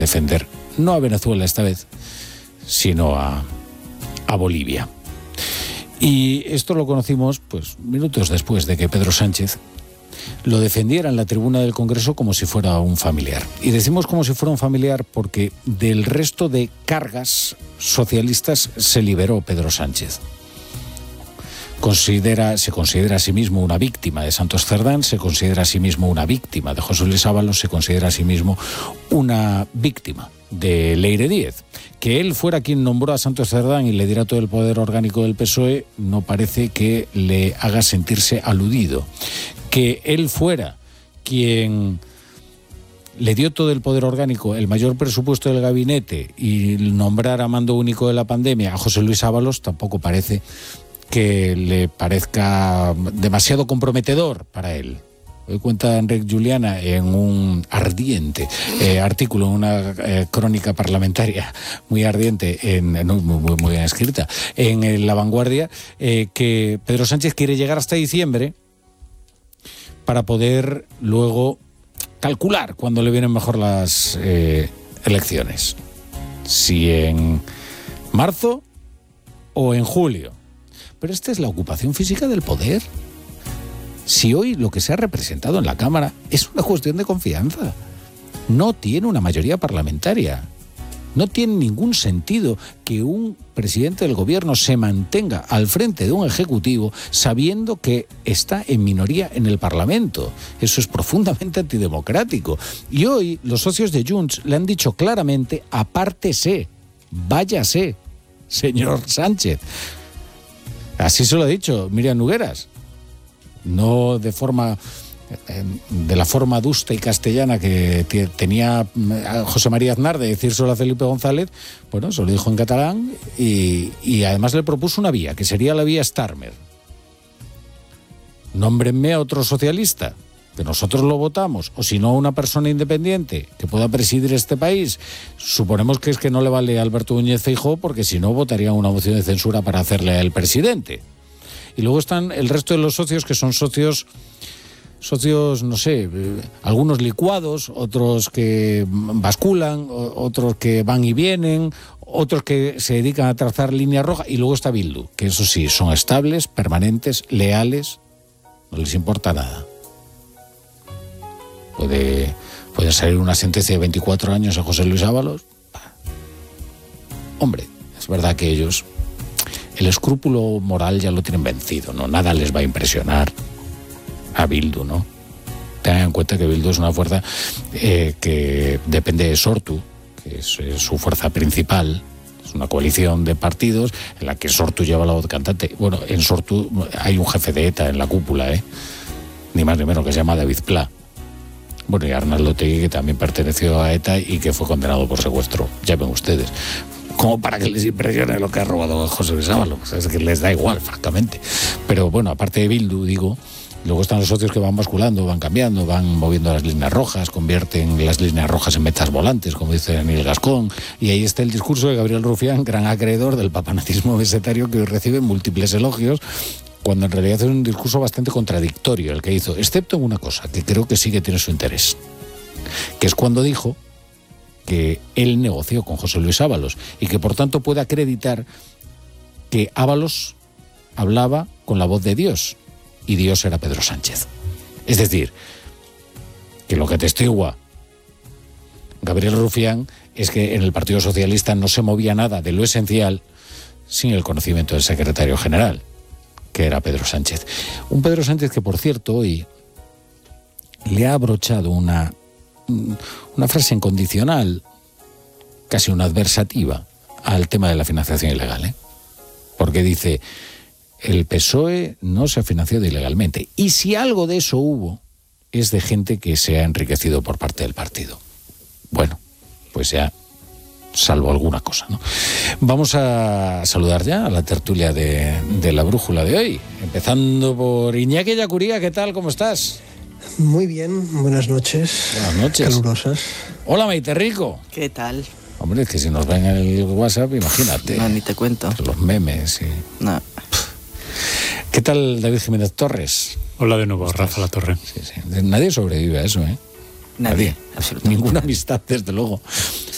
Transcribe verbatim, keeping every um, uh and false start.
defender no a Venezuela esta vez, sino a, a Bolivia. Y esto lo conocimos pues minutos después de que Pedro Sánchez lo defendiera en la tribuna del Congreso como si fuera un familiar. Y decimos como si fuera un familiar porque del resto de cargas socialistas se liberó Pedro Sánchez. Considera, se considera a sí mismo una víctima de Santos Cerdán, se considera a sí mismo una víctima de José Luis Ábalos, se considera a sí mismo una víctima de Leire Díez. Que él fuera quien nombró a Santos Cerdán y le diera todo el poder orgánico del P S O E no parece que le haga sentirse aludido. Que él fuera quien le dio todo el poder orgánico, el mayor presupuesto del gabinete y nombrara mando único de la pandemia a José Luis Ábalos tampoco parece que le parezca demasiado comprometedor para él. Hoy cuenta Enric Juliana en un ardiente eh, artículo, una eh, crónica parlamentaria muy ardiente, en, no, muy, muy, muy bien escrita, en, en La Vanguardia, eh, que Pedro Sánchez quiere llegar hasta diciembre para poder luego calcular cuándo le vienen mejor las eh, elecciones. Si en marzo o en julio. Pero esta es la ocupación física del poder. Si hoy lo que se ha representado en la Cámara es una cuestión de confianza, no tiene una mayoría parlamentaria. No tiene ningún sentido que un presidente del gobierno se mantenga al frente de un ejecutivo sabiendo que está en minoría en el Parlamento. Eso es profundamente antidemocrático. Y hoy los socios de Junts le han dicho claramente: apártese, váyase, señor Sánchez. Así se lo ha dicho Míriam Nogueras. No de forma de la forma adusta y castellana que t- tenía José María Aznar de decírselo a Felipe González. Bueno, se lo dijo en catalán y, y además le propuso una vía, que sería la vía Starmer. Nómbrenme a otro socialista, que nosotros lo votamos, o si no, una persona independiente que pueda presidir este país. Suponemos que es que no le vale a Alberto Núñez Feijóo, porque si no votaría una moción de censura para hacerle al presidente. Y luego están el resto de los socios, que son socios, socios, no sé, algunos licuados, otros que basculan, otros que van y vienen, otros que se dedican a trazar línea roja, y luego está Bildu, que eso sí, son estables, permanentes, leales, no les importa nada. Puede, puede salir una sentencia de veinticuatro años a José Luis Ábalos. Hombre, es verdad que ellos el escrúpulo moral ya lo tienen vencido, ¿no? Nada les va a impresionar a Bildu, ¿no? Tengan en cuenta que Bildu es una fuerza eh, que depende de Sortu, que es, es su fuerza principal. Es una coalición de partidos en la que Sortu lleva la voz cantante. Bueno, en Sortu hay un jefe de ETA en la cúpula, ¿eh? Ni más ni menos, que se llama David Pla. Bueno, y Arnaldo Otegi, que también perteneció a ETA y que fue condenado por secuestro. Ya ven ustedes. Como para que les impresione lo que ha robado José Luis Ábalos. Es que les da igual, francamente. Pero bueno, aparte de Bildu, digo, luego están los socios que van basculando, van cambiando, van moviendo las líneas rojas, convierten las líneas rojas en metas volantes, como dice Daniel Gascón. Y ahí está el discurso de Gabriel Rufián, gran acreedor del papanatismo mesetario, que hoy recibe múltiples elogios, cuando en realidad es un discurso bastante contradictorio el que hizo, excepto en una cosa, que creo que sí que tiene su interés, que es cuando dijo que él negoció con José Luis Ábalos y que por tanto puede acreditar que Ábalos hablaba con la voz de Dios y Dios era Pedro Sánchez. Es decir, que lo que atestigua Gabriel Rufián es que en el Partido Socialista no se movía nada de lo esencial sin el conocimiento del secretario general, que era Pedro Sánchez. Un Pedro Sánchez que, por cierto, hoy le ha abrochado una una frase incondicional, casi una adversativa, al tema de la financiación ilegal, ¿eh? Porque dice: el P S O E no se ha financiado ilegalmente, y si algo de eso hubo, es de gente que se ha enriquecido por parte del partido. Bueno, pues ya, salvo alguna cosa, ¿no? Vamos a saludar ya a la tertulia de, de la brújula de hoy, empezando por Iñaki Yacuría. ¿Qué tal? ¿Cómo estás? Muy bien, buenas noches. Buenas noches. Calurosas. Hola, Maite Rico. ¿Qué tal? Hombre, es que si nos ven en el WhatsApp, imagínate. No, ni te cuento. Los memes y... No. ¿Qué tal David Jiménez Torres? Hola de nuevo, Rafa La Torre. Sí, sí. Nadie sobrevive a eso, ¿eh? Nadie, absolutamente. Ninguna amistad, desde luego.